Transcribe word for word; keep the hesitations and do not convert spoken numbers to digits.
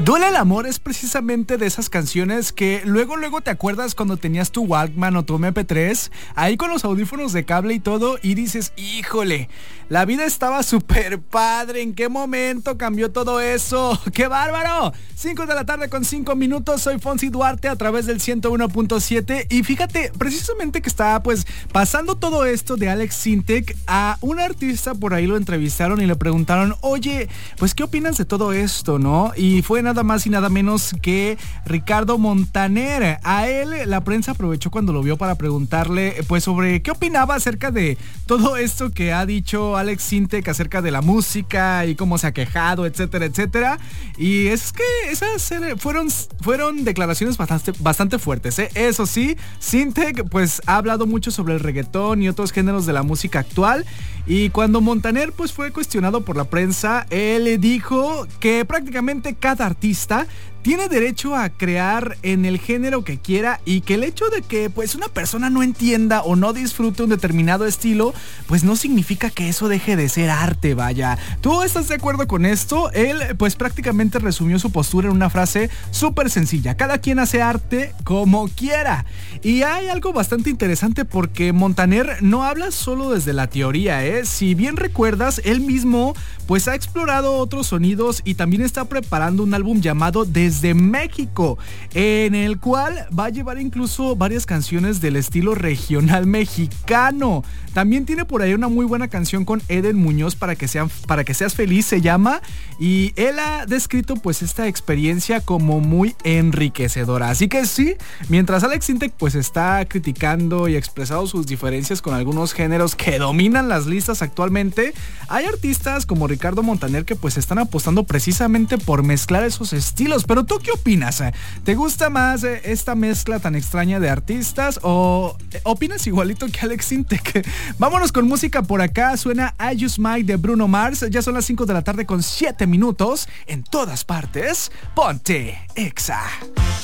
Duele el amor es precisamente de esas canciones que luego luego te acuerdas cuando tenías tu Walkman o tu eme pe tres, ahí con los audífonos de cable y todo, y dices, híjole, la vida estaba súper padre, ¿en qué momento cambió todo eso? ¡Qué bárbaro! cinco de la tarde con cinco minutos, soy Fonsi Duarte a través del ciento uno punto siete, y fíjate, precisamente que estaba pues pasando todo esto de Alex Sintek, a un artista por ahí lo entrevistaron y le preguntaron, oye, pues ¿qué opinas de todo esto, no? Y fue nada más y nada menos que Ricardo Montaner. A él la prensa aprovechó cuando lo vio para preguntarle pues sobre qué opinaba acerca de todo esto que ha dicho Alex Sintek acerca de la música y cómo se ha quejado, etcétera, etcétera. Y es que esas fueron, fueron declaraciones bastante, bastante fuertes, ¿eh? Eso sí, Sintek pues ha hablado mucho sobre el reggaetón y otros géneros de la música actual. Y cuando Montaner pues fue cuestionado por la prensa, él dijo que prácticamente cada artista tiene derecho a crear en el género que quiera y que el hecho de que pues una persona no entienda o no disfrute un determinado estilo, pues no significa que eso deje de ser arte, vaya. ¿Tú estás de acuerdo con esto? Él pues prácticamente resumió su postura en una frase súper sencilla: cada quien hace arte como quiera. Y hay algo bastante interesante porque Montaner no habla solo desde la teoría, ¿eh? Si bien recuerdas, él mismo pues ha explorado otros sonidos y también está preparando un álbum llamado Desde México, en el cual va a llevar incluso varias canciones del estilo regional mexicano. También tiene por ahí una muy buena canción con Eden Muñoz, para que sean, para que seas feliz se llama, y él ha descrito pues esta experiencia como muy enriquecedora. Así que sí, mientras Alex Sintek pues está criticando y expresado sus diferencias con algunos géneros que dominan las listas actualmente, hay artistas como Ricardo Montaner que pues están apostando precisamente por mezclar esos estilos. Pero ¿tú qué opinas? ¿Te gusta más esta mezcla tan extraña de artistas o opinas igualito que Alex Sintek? Vámonos con música por acá. Suena I Just Might de Bruno Mars. Ya son las cinco de la tarde con siete minutos. En todas partes, ponte Exa.